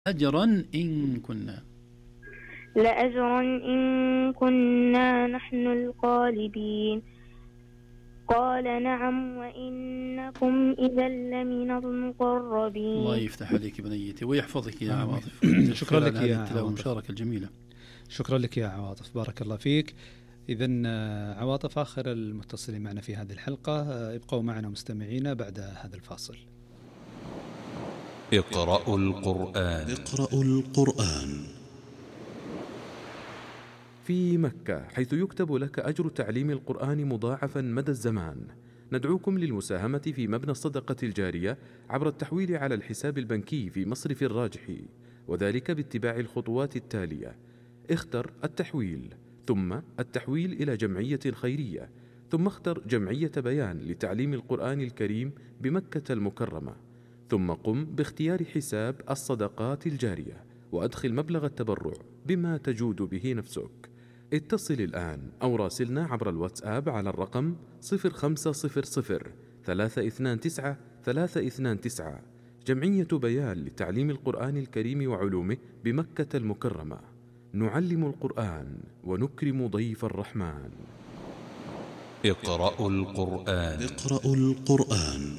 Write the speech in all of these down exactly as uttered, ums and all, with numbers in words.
أجرا إن كنا لأجرا إن كنا نحن الغالبين. قال نعم وإنكم إذا لمن المقربين. الله يفتح عليك بنيتي ويحفظك يا عواطف. شكرا لك يا عواطف. المشاركة الجميلة. شكرا لك يا عواطف، بارك الله فيك. إذن عواطف آخر المتصلين معنا في هذه الحلقة، ابقوا معنا مستمعين بعد هذا الفاصل. اقرأوا القرآن. اقرأوا القرآن. في مكة، حيث يكتب لك أجر تعليم القرآن مضاعفا مدى الزمان، ندعوكم للمساهمة في مبنى الصدقة الجارية عبر التحويل على الحساب البنكي في مصرف الراجحي، وذلك باتباع الخطوات التالية: اختر التحويل، ثم التحويل إلى جمعية خيرية، ثم اختر جمعية بيان لتعليم القرآن الكريم بمكة المكرمة، ثم قم باختيار حساب الصدقات الجارية وأدخل مبلغ التبرع بما تجود به نفسك. اتصل الآن أو راسلنا عبر الواتساب على الرقم صفر خمسة صفر صفر ثلاثة اثنان تسعة ثلاثة اثنان تسعة. جمعية بيان لتعليم القرآن الكريم وعلومه بمكة المكرمة. نعلم القرآن ونكرم ضيف الرحمن. اقرأوا القرآن. اقرأوا القرآن.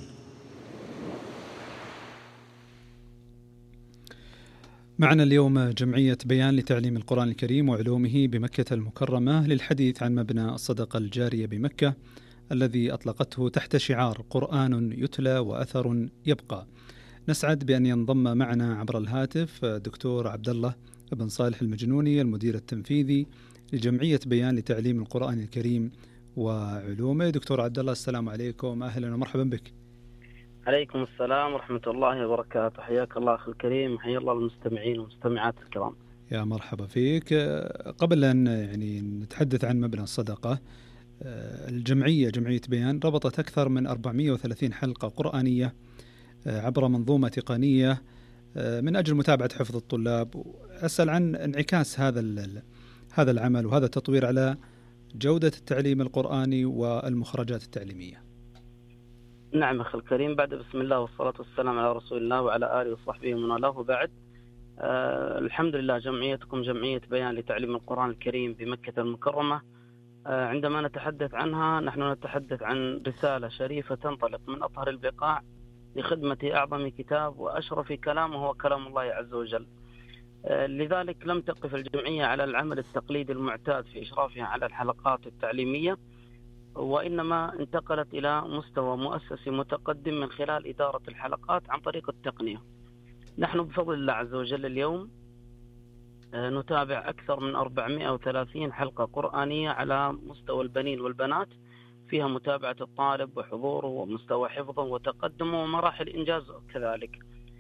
معنا اليوم جمعية بيان لتعليم القرآن الكريم وعلومه بمكة المكرمة للحديث عن مبنى الصدقة الجارية بمكة الذي أطلقته تحت شعار قرآن يتلى وأثر يبقى. نسعد بأن ينضم معنا عبر الهاتف دكتور عبد الله بن صالح المجنوني، المدير التنفيذي لجمعية بيان لتعليم القرآن الكريم وعلومه. دكتور عبد الله، السلام عليكم، أهلا ومرحبا بك. عليكم السلام ورحمة الله وبركاته. حياك الله أخي الكريم، حيا الله المستمعين والمستمعات الكرام. يا مرحبا فيك. قبل أن يعني نتحدث عن مبنى الصدقة، الجمعية جمعية بيان ربطت أكثر من أربعمائة وثلاثين حلقة قرآنية عبر منظومة تقنية من أجل متابعة حفظ الطلاب. أسأل عن انعكاس هذا هذا العمل وهذا التطوير على جودة التعليم القرآني والمخرجات التعليمية. نعم أخي الكريم، بعد بسم الله والصلاة والسلام على رسول الله وعلى آله وصحبه ومن والاه، بعد آه الحمد لله، جمعيتكم جمعية بيان لتعليم القرآن الكريم بمكة المكرمة. آه عندما نتحدث عنها نحن نتحدث عن رسالة شريفة تنطلق من أطهر البقاع لخدمة أعظم كتاب وأشرف كلام وهو كلام الله عز وجل. آه لذلك لم تقف الجمعية على العمل التقليدي المعتاد في إشرافها على الحلقات التعليمية، وإنما انتقلت إلى مستوى مؤسسي متقدم من خلال إدارة الحلقات عن طريق التقنية. نحن بفضل الله عز وجل اليوم نتابع أكثر من أربعمائة وثلاثين حلقة قرآنية على مستوى البنين والبنات، فيها متابعة الطالب وحضوره ومستوى حفظه وتقدمه ومراحل إنجازه كذلك.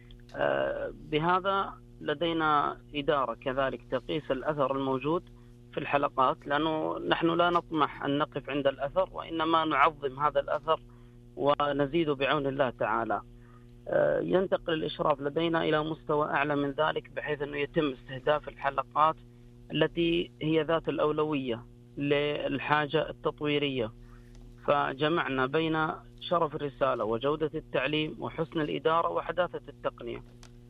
بهذا لدينا إدارة كذلك تقيس الأثر الموجود في الحلقات، لأنه نحن لا نطمح أن نقف عند الأثر، وإنما نعظم هذا الأثر ونزيد بعون الله تعالى. ينتقل الإشراف لدينا إلى مستوى أعلى من ذلك، بحيث أنه يتم استهداف الحلقات التي هي ذات الأولوية للحاجة التطويرية. فجمعنا بين شرف الرسالة وجودة التعليم وحسن الإدارة وحداثة التقنية،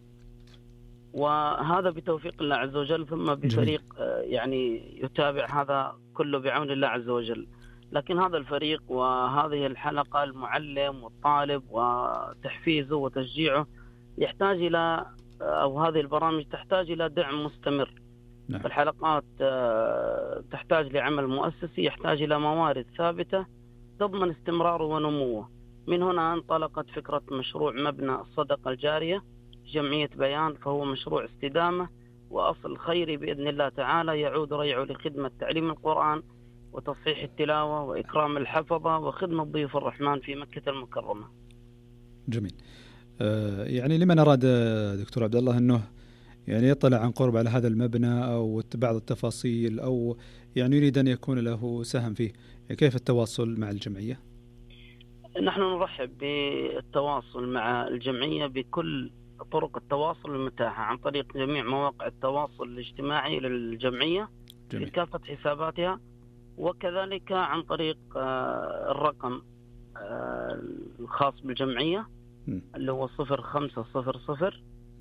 وهذا بتوفيق الله عز وجل، ثم بفريق يعني يتابع هذا كله بعون الله عز وجل. لكن هذا الفريق وهذه الحلقة، المعلم والطالب وتحفيزه وتشجيعه، يحتاج إلى أو هذه البرامج تحتاج إلى دعم مستمر. نعم. الحلقات تحتاج لعمل مؤسسي، يحتاج إلى موارد ثابتة تضمن استمراره ونموه. من هنا انطلقت فكرة مشروع مبنى الصدقة الجارية جمعية بيان، فهو مشروع استدامة وأصل خيري بإذن الله تعالى، يعود ريعه لخدمة تعليم القرآن وتصحيح التلاوة وإكرام الحفظة وخدمة ضيوف الرحمن في مكة المكرمة. جميل. آه يعني لمن أراد دكتور عبد الله أنه يعني يطلع عن قرب على هذا المبنى أو بعض التفاصيل، أو يعني يريد أن يكون له سهم فيه، يعني كيف التواصل مع الجمعية؟ نحن نرحب بالتواصل مع الجمعية بكل طرق التواصل المتاحة، عن طريق جميع مواقع التواصل الاجتماعي للجمعية في كافة حساباتها، وكذلك عن طريق الرقم الخاص بالجمعية اللي هو صفر خمسة صفر صفر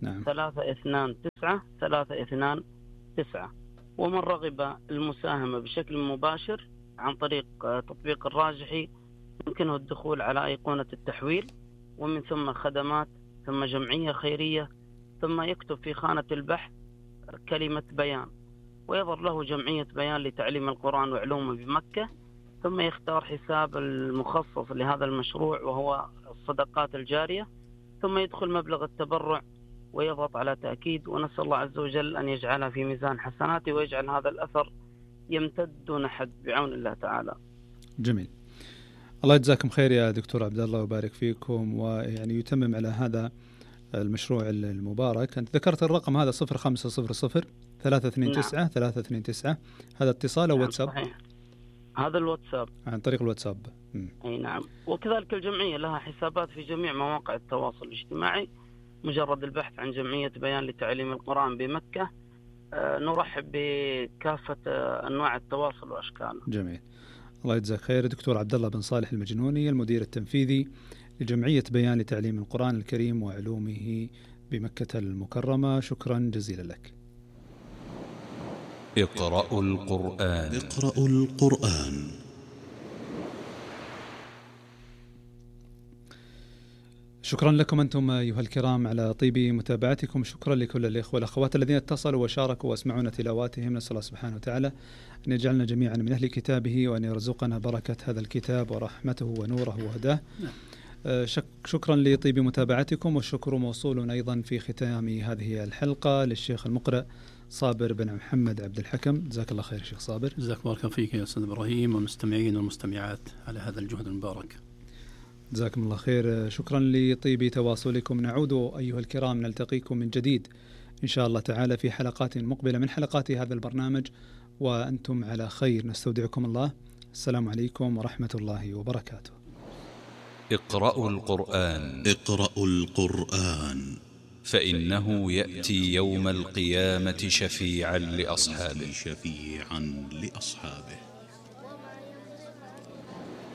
نعم. ثلاثة اثنان تسعة ثلاثة اثنان تسعة. ومن رغب المساهمة بشكل مباشر عن طريق تطبيق الراجحي يمكنه الدخول على أيقونة التحويل ومن ثم خدمات ثم جمعية خيرية ثم يكتب في خانة البحث كلمة بيان ويظهر له جمعية بيان لتعليم القرآن وعلومه بمكة، ثم يختار حساب المخصص لهذا المشروع وهو الصدقات الجارية، ثم يدخل مبلغ التبرع ويضغط على تأكيد، ونسأل الله عز وجل أن يجعلها في ميزان حسناته ويجعل هذا الأثر يمتد دون حد بعون الله تعالى. جميل. الله يجزاكم خير يا دكتور عبد الله ويبارك فيكم، ويعني يتمم على هذا المشروع المبارك. أنت ذكرت الرقم هذا صفر خمسة صفر صفر ثلاثة اثنين تسعة ثلاثة اثنين تسعة، هذا اتصال أو نعم واتساب؟ صحيح. هذا الواتساب عن طريق الواتساب. م. أي نعم. وكذلك الجمعية لها حسابات في جميع مواقع التواصل الاجتماعي، مجرد البحث عن جمعية بيان لتعليم القرآن بمكة آه نرحب بكافة آه أنواع التواصل وأشكاله. جميل. الله يجزاك خير. دكتور عبد الله بن صالح المجنوني، المدير التنفيذي لجمعية بيان لتعليم القرآن الكريم وعلومه بمكة المكرمة، شكرا جزيلا لك. اقرأوا القرآن. اقرأوا القرآن. شكرا لكم أنتم أيها الكرام على طيب متابعتكم. شكرا لكل الإخوة والأخوات الذين اتصلوا وشاركوا واسمعونا تلاواتهم. نسأل الله سبحانه وتعالى أن يجعلنا جميعا من أهل كتابه وأن يرزقنا بركة هذا الكتاب ورحمته ونوره وهداه. شكرا لطيب متابعتكم، والشكر موصول أيضا في ختام هذه الحلقة للشيخ المقرئ صابر بن محمد عبد الحكم. جزاك الله خير شيخ صابر. جزاك الله فيك يا أستاذ إبراهيم والمستمعين والمستمعات على هذا الجهد المبارك. جزاكم الله خير. شكرا لطيب تواصلكم. نعود أيها الكرام نلتقيكم من جديد إن شاء الله تعالى في حلقات مقبلة من حلقات هذا البرنامج وأنتم على خير. نستودعكم الله. السلام عليكم ورحمة الله وبركاته. اقرأوا القرآن. اقرأوا القرآن فإنه يأتي يوم القيامة شفيعا لأصحابه. شفيعا لأصحابه.